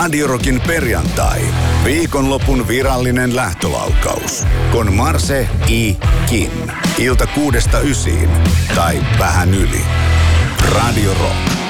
Radio Rockin perjantai. Viikonlopun virallinen lähtölaukaus. Con Marse Kim. Ilta 6–9. Tai vähän yli. Radio Rock.